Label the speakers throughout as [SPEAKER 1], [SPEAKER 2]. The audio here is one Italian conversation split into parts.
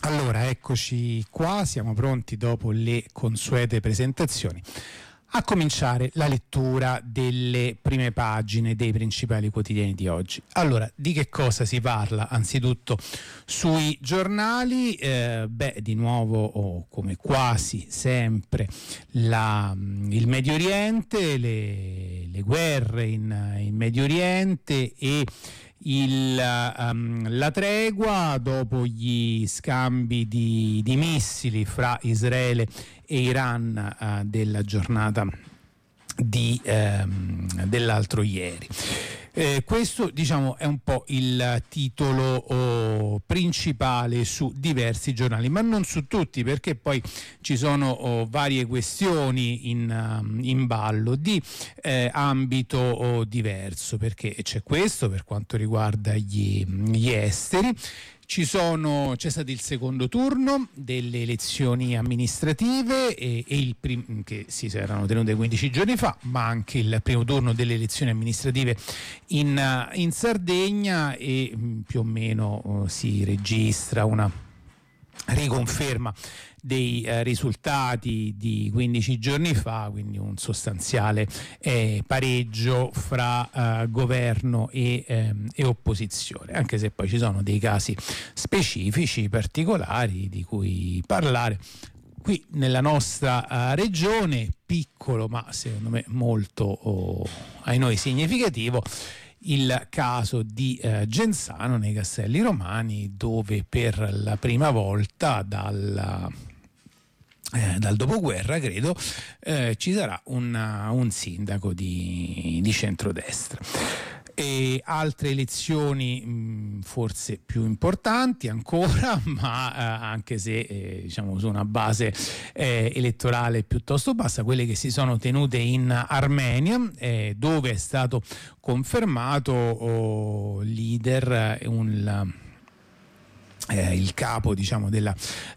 [SPEAKER 1] Allora, eccoci qua, siamo pronti dopo le consuete presentazioni a cominciare la lettura delle prime pagine dei principali quotidiani di oggi. Allora, di che cosa si parla? Anzitutto sui giornali, di nuovo, come quasi sempre, il Medio Oriente, le guerre in Medio Oriente e la tregua dopo gli scambi di missili fra Israele e Iran della giornata dell'altro ieri. Questo, diciamo, è un po' il titolo principale su diversi giornali, ma non su tutti, perché poi ci sono varie questioni in ballo di ambito diverso, perché c'è questo per quanto riguarda gli esteri. C'è stato il secondo turno delle elezioni amministrative che si erano tenute 15 giorni fa, ma anche il primo turno delle elezioni amministrative in Sardegna, e più o meno si registra una riconferma dei risultati di 15 giorni fa, quindi un sostanziale pareggio fra governo e opposizione, anche se poi ci sono dei casi specifici, particolari, di cui parlare. Qui nella nostra regione, piccolo ma secondo me molto ai noi significativo, il caso di Genzano nei Castelli Romani, dove per la prima volta dal dopoguerra, credo, ci sarà un sindaco di centrodestra. E altre elezioni forse più importanti ancora, ma anche se diciamo su una base elettorale piuttosto bassa, quelle che si sono tenute in Armenia, dove è stato confermato leader il capo, diciamo, della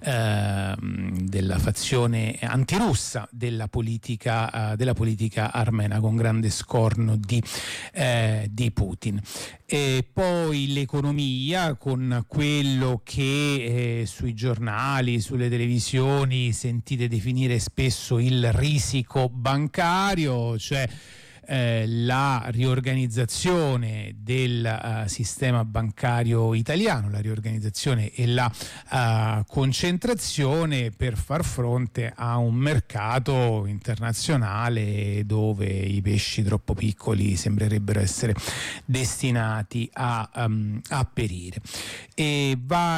[SPEAKER 1] fazione antirussa della politica armena, con grande scorno di Putin. E poi l'economia, con quello che sui giornali, sulle televisioni sentite definire spesso il risico bancario, cioè la riorganizzazione del sistema bancario italiano, la riorganizzazione e la concentrazione per far fronte a un mercato internazionale dove i pesci troppo piccoli sembrerebbero essere destinati a perire. E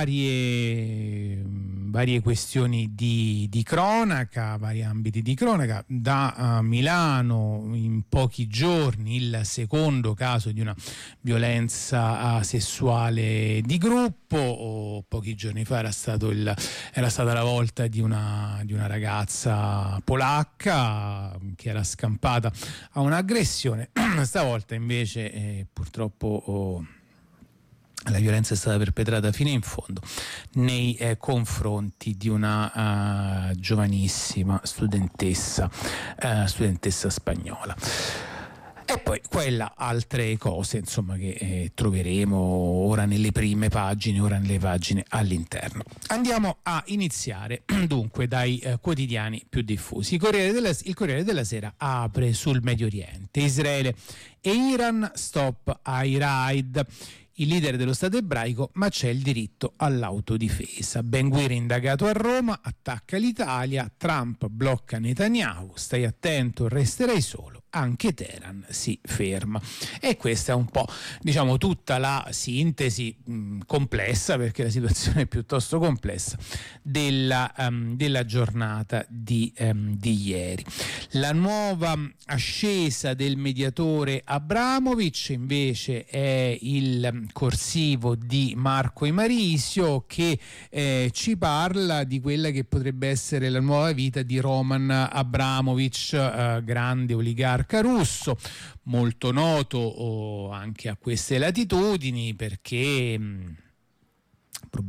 [SPEAKER 1] varie questioni di cronaca, vari ambiti di cronaca. Da Milano in pochi giorni il secondo caso di una violenza sessuale di gruppo. Pochi giorni fa era stata la volta di una ragazza polacca che era scampata a un'aggressione. Stavolta invece purtroppo la violenza è stata perpetrata fino in fondo nei confronti di una giovanissima studentessa spagnola. E poi quella, altre cose, insomma, che troveremo ora nelle prime pagine, ora nelle pagine all'interno. Andiamo a iniziare dunque dai quotidiani più diffusi. Il Corriere della Sera apre sul Medio Oriente: Israele e Iran, stop ai raid. Il leader dello Stato ebraico, ma c'è il diritto all'autodifesa. Ben Gvir indagato a Roma, attacca l'Italia, Trump blocca Netanyahu, stai attento, resterai solo, anche Teheran si ferma. E questa è un po', diciamo, tutta la sintesi complessa, perché la situazione è piuttosto complessa, della giornata di ieri. La nuova ascesa del mediatore Abramovic invece è il corsivo di Marco Imarisio, che ci parla di quella che potrebbe essere la nuova vita di Roman Abramovic, grande oligarca russo, molto noto anche a queste latitudini, perché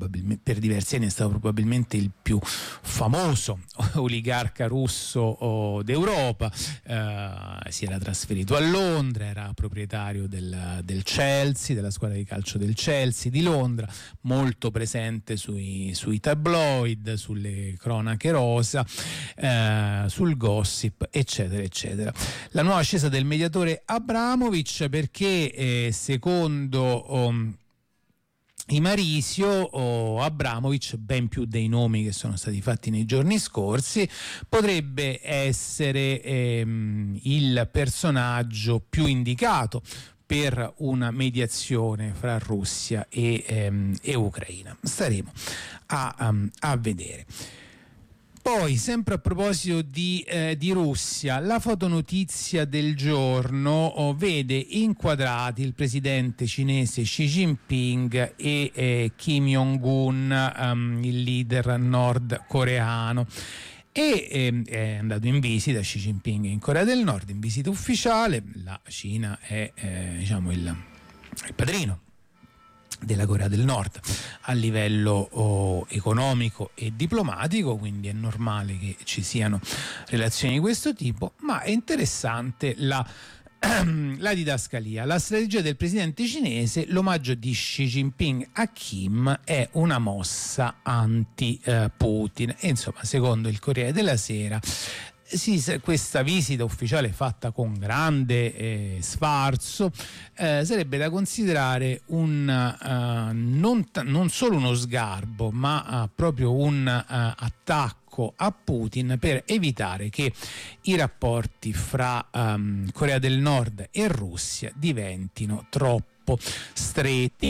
[SPEAKER 1] per diversi anni è stato probabilmente il più famoso oligarca russo d'Europa, si era trasferito a Londra, era proprietario del Chelsea, della squadra di calcio del Chelsea di Londra, molto presente sui tabloid, sulle cronache rosa, sul gossip, eccetera eccetera. La nuova ascesa del mediatore Abramovich, perché secondo i Marisio Abramovich, ben più dei nomi che sono stati fatti nei giorni scorsi, potrebbe essere il personaggio più indicato per una mediazione fra Russia e Ucraina. Staremo a vedere. Poi, sempre a proposito di Russia, la fotonotizia del giorno vede inquadrati il presidente cinese Xi Jinping e Kim Jong-un, il leader nordcoreano. E è andato in visita Xi Jinping in Corea del Nord, in visita ufficiale. La Cina è il padrino della Corea del Nord a livello economico e diplomatico, quindi è normale che ci siano relazioni di questo tipo, ma è interessante la didascalia. La strategia del presidente cinese, l'omaggio di Xi Jinping a Kim è una mossa anti-Putin, e insomma, secondo il Corriere della Sera, questa visita ufficiale fatta con grande sfarzo sarebbe da considerare non solo uno sgarbo, ma proprio un attacco a Putin per evitare che i rapporti fra Corea del Nord e Russia diventino troppo stretti.